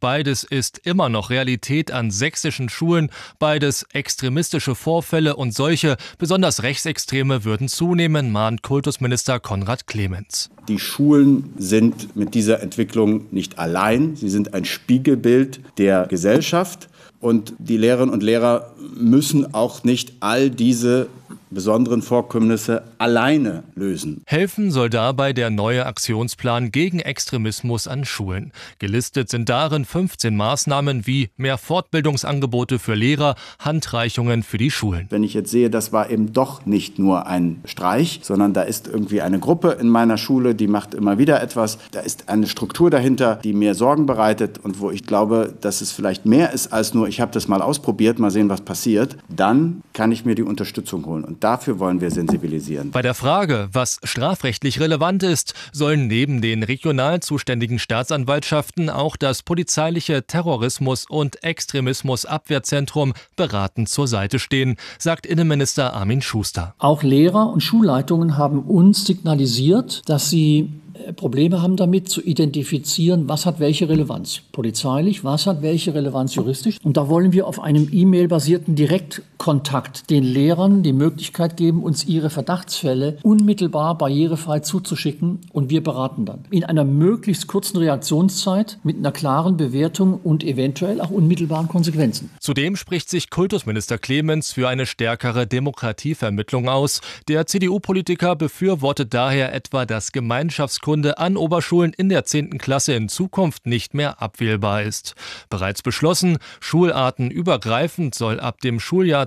beides ist immer noch Realität an sächsischen Schulen. Beides extremistische Vorfälle und solche, besonders rechtsextreme, würden zunehmen, mahnt Kultusminister Konrad Clemens. Die Schulen sind mit dieser Entwicklung nicht allein. Sie sind ein Spiegelbild der Gesellschaft. Und die Lehrerinnen und Lehrer müssen auch nicht all diese besonderen Vorkommnisse alleine lösen. Helfen soll dabei der neue Aktionsplan gegen Extremismus an Schulen. Gelistet sind darin 15 Maßnahmen wie mehr Fortbildungsangebote für Lehrer, Handreichungen für die Schulen. Wenn ich jetzt sehe, das war eben doch nicht nur ein Streich, sondern da ist irgendwie eine Gruppe in meiner Schule, die macht immer wieder etwas. Da ist eine Struktur dahinter, die mir Sorgen bereitet und wo ich glaube, dass es vielleicht mehr ist als nur, ich habe das mal ausprobiert, mal sehen, was passiert. Dann kann ich mir die Unterstützung holen. Und dafür wollen wir sensibilisieren. Bei der Frage, was strafrechtlich relevant ist, sollen neben den regional zuständigen Staatsanwaltschaften auch das polizeiliche Terrorismus- und Extremismusabwehrzentrum beratend zur Seite stehen, sagt Innenminister Armin Schuster. Auch Lehrer und Schulleitungen haben uns signalisiert, dass sie Probleme haben damit zu identifizieren, was hat welche Relevanz polizeilich, was hat welche Relevanz juristisch. Und da wollen wir auf einem E-Mail-basierten Direktkontakt den Lehrern die Möglichkeit geben, uns ihre Verdachtsfälle unmittelbar barrierefrei zuzuschicken und wir beraten dann. In einer möglichst kurzen Reaktionszeit mit einer klaren Bewertung und eventuell auch unmittelbaren Konsequenzen. Zudem spricht sich Kultusminister Clemens für eine stärkere Demokratievermittlung aus. Der CDU-Politiker befürwortet daher etwa, dass Gemeinschaftskunde an Oberschulen in der 10. Klasse in Zukunft nicht mehr abwählbar ist. Bereits beschlossen, schulartenübergreifend soll ab dem Schuljahr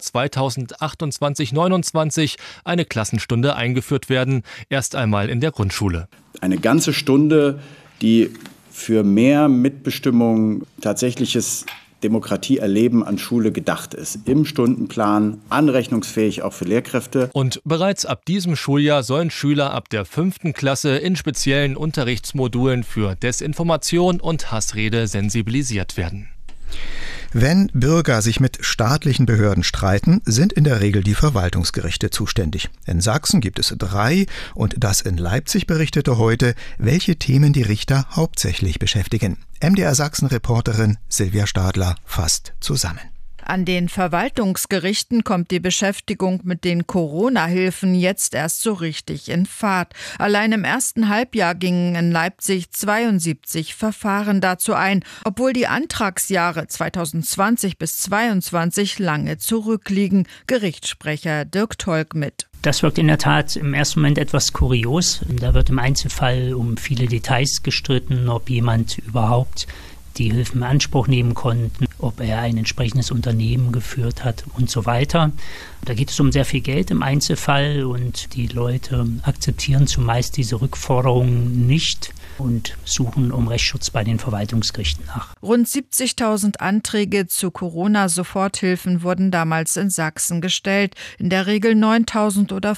2028/29 eine Klassenstunde eingeführt werden, erst einmal in der Grundschule. Eine ganze Stunde, die für mehr Mitbestimmung, tatsächliches Demokratieerleben an Schule gedacht ist. Im Stundenplan, anrechnungsfähig auch für Lehrkräfte. Und bereits ab diesem Schuljahr sollen Schüler ab der 5. Klasse in speziellen Unterrichtsmodulen für Desinformation und Hassrede sensibilisiert werden. Wenn Bürger sich mit staatlichen Behörden streiten, sind in der Regel die Verwaltungsgerichte zuständig. In Sachsen gibt es 3 und das in Leipzig berichtete heute, welche Themen die Richter hauptsächlich beschäftigen. MDR Sachsen-Reporterin Silvia Stadler fasst zusammen. An den Verwaltungsgerichten kommt die Beschäftigung mit den Corona-Hilfen jetzt erst so richtig in Fahrt. Allein im ersten Halbjahr gingen in Leipzig 72 Verfahren dazu ein, obwohl die Antragsjahre 2020 bis 2022 lange zurückliegen. Gerichtssprecher Dirk Tolk mit. Das wirkt in der Tat im ersten Moment etwas kurios. Da wird im Einzelfall um viele Details gestritten, ob jemand überhaupt die Hilfen in Anspruch nehmen konnten, ob er ein entsprechendes Unternehmen geführt hat und so weiter. Da geht es um sehr viel Geld im Einzelfall und die Leute akzeptieren zumeist diese Rückforderungen nicht und suchen um Rechtsschutz bei den Verwaltungsgerichten nach. Rund 70.000 Anträge zu Corona-Soforthilfen wurden damals in Sachsen gestellt. In der Regel 9.000 oder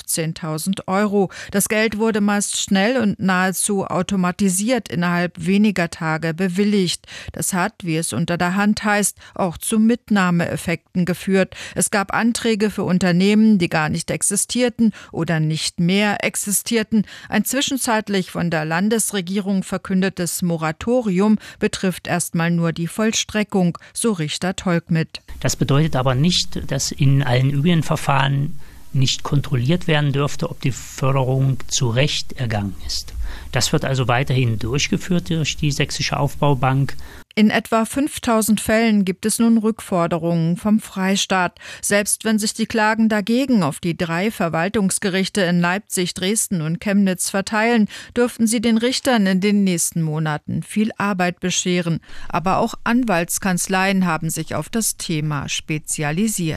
15.000 Euro. Das Geld wurde meist schnell und nahezu automatisiert innerhalb weniger Tage bewilligt. Das hat, wie es unter der Hand heißt, auch zu Mitnahmeeffekten geführt. Es gab Anträge für Unternehmen, die gar nicht existierten oder nicht mehr existierten. Ein zwischenzeitlich von der Landesregierung verkündetes Moratorium betrifft erstmal nur die Vollstreckung, so Richter Tolk mit. Das bedeutet aber nicht, dass in allen übrigen Verfahren nicht kontrolliert werden dürfte, ob die Förderung zu Recht ergangen ist. Das wird also weiterhin durchgeführt durch die Sächsische Aufbaubank. In etwa 5.000 Fällen gibt es nun Rückforderungen vom Freistaat. Selbst wenn sich die Klagen dagegen auf die 3 Verwaltungsgerichte in Leipzig, Dresden und Chemnitz verteilen, dürften sie den Richtern in den nächsten Monaten viel Arbeit bescheren. Aber auch Anwaltskanzleien haben sich auf das Thema spezialisiert.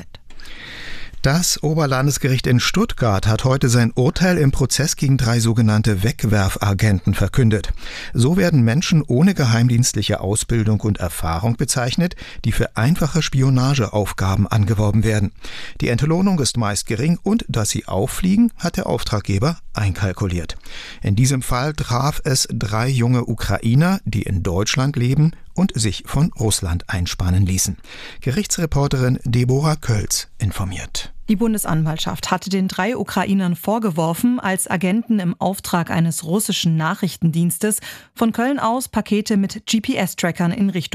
Das Oberlandesgericht in Stuttgart hat heute sein Urteil im Prozess gegen 3 sogenannte Wegwerfagenten verkündet. So werden Menschen ohne geheimdienstliche Ausbildung und Erfahrung bezeichnet, die für einfache Spionageaufgaben angeworben werden. Die Entlohnung ist meist gering und dass sie auffliegen, hat der Auftraggeber einkalkuliert. In diesem Fall traf es 3 junge Ukrainer, die in Deutschland leben und sich von Russland einspannen ließen. Gerichtsreporterin Deborah Kölz informiert. Die Bundesanwaltschaft hatte den 3 Ukrainern vorgeworfen, als Agenten im Auftrag eines russischen Nachrichtendienstes von Köln aus Pakete mit GPS-Trackern in Richtung